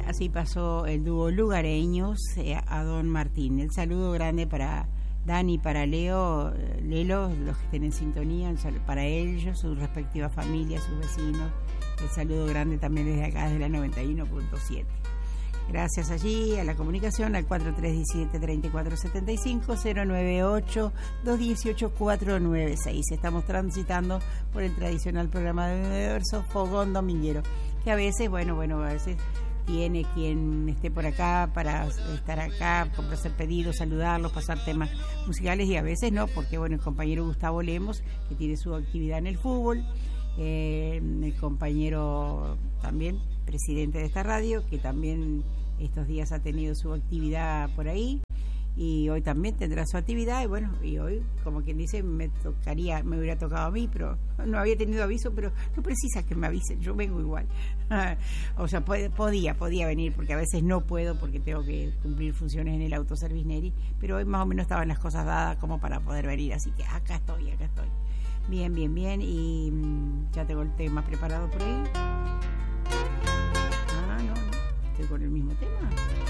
así pasó el dúo Lugareños a Don Martín. El saludo grande para Dani, para Lelo, los que estén en sintonía, para ellos, sus respectivas familias, sus vecinos. El saludo grande también desde acá, desde la 91.7. Gracias allí a la comunicación al 4317-3475, 098-218-496. Estamos transitando por el tradicional programa de Universo Fogón Dominguero, que a veces, a veces tiene quien esté por acá para estar acá, para hacer pedidos, saludarlos, pasar temas musicales, y a veces no, porque el compañero Gustavo Lemos, que tiene su actividad en el fútbol, el compañero también presidente de esta radio, que también estos días ha tenido su actividad por ahí, y hoy también tendrá su actividad, y hoy, como quien dice, me hubiera tocado a mí, pero no había tenido aviso, pero no precisa que me avisen, yo vengo igual. O sea, podía venir, porque a veces no puedo porque tengo que cumplir funciones en el autoservice Neri, pero hoy más o menos estaban las cosas dadas como para poder venir, así que acá estoy. Bien, y ya tengo el tema preparado por ahí. No, estoy con el mismo tema.